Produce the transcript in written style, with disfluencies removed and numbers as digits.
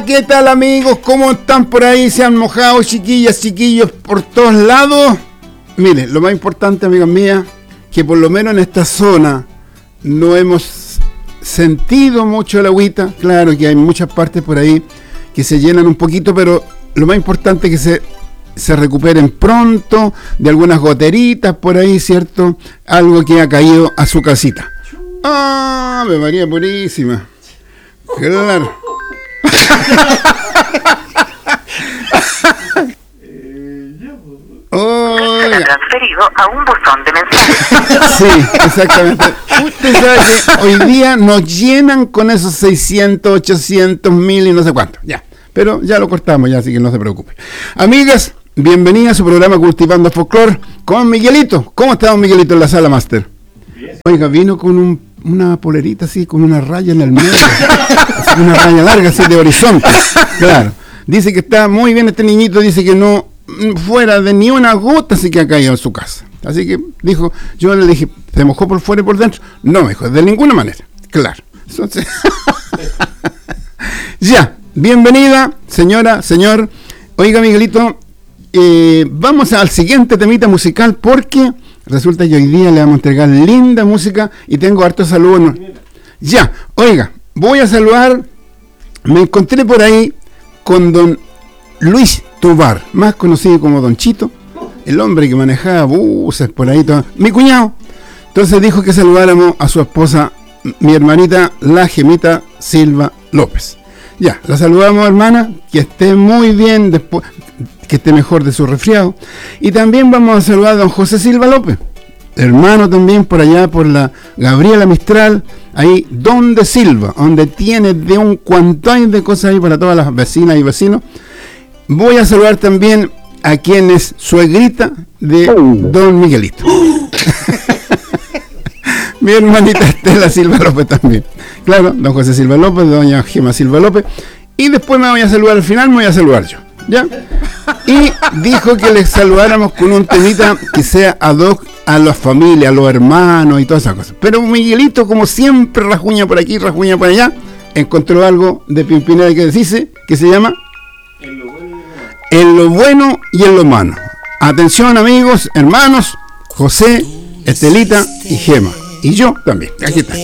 Hola, ¿qué tal amigos? ¿Cómo están por ahí? ¿Se han mojado, chiquillas, chiquillos, por todos lados? Mire, lo más importante, amigas mías, que por lo menos en esta zona no hemos sentido mucho el agüita. Claro que hay muchas partes por ahí que se llenan un poquito, pero lo más importante es que se recuperen pronto de algunas goteritas por ahí, ¿cierto? Algo que ha caído a su casita. ¡Ah! ¡Me María purísima! Claro. Será transferido a un buzón de mensajes. Sí, exactamente. Usted sabe que hoy día nos llenan con esos 600, 800, 1000 y no sé cuánto. Ya, pero ya lo cortamos ya, así que no se preocupe. Amigas, bienvenidas a su programa Cultivando Folclor con Miguelito. ¿Cómo está don Miguelito en la sala máster? Oiga, vino con una polerita así, con una raya en el medio. Así, una raya larga así de horizonte. Claro. Dice que está muy bien este niñito, dice que no fuera de ni una gota así que ha caído en su casa. Así que dijo, yo le dije, ¿se mojó por fuera y por dentro? No, me dijo, de ninguna manera. Claro. Entonces, ya, bienvenida, señora, señor. Oiga, Miguelito, vamos al siguiente temita musical porque resulta que hoy día le vamos a entregar linda música y tengo hartos saludos. Ya, oiga, voy a saludar, me encontré por ahí con don Luis Tobar, más conocido como Don Chito, el hombre que manejaba buses por ahí, todo, mi cuñado. Entonces dijo que saludáramos a su esposa, mi hermanita, la Gemita Silva López. Ya, la saludamos, hermana, que esté muy bien, después, que esté mejor de su resfriado. Y también vamos a saludar a don José Silva López, hermano también por allá, por la Gabriela Mistral, ahí donde Silva, donde tiene de un cuantón de cosas ahí para todas las vecinas y vecinos. Voy a saludar también a quien es suegrita de don Miguelito. Mi hermanita Estela Silva López también. Claro, don José Silva López, doña Gema Silva López. Y después me voy a saludar, al final me voy a saludar yo. ¿Ya? Y dijo que les saludáramos con un temita que sea ad hoc a las familias, a los hermanos y todas esas cosas. Pero Miguelito, como siempre, rajuña por aquí, rajuña por allá, encontró algo de Pimpinela que dice, que se llama En lo bueno y en lo malo. Atención, amigos, hermanos, José, Estelita y Gema. Y yo también. Aquí está.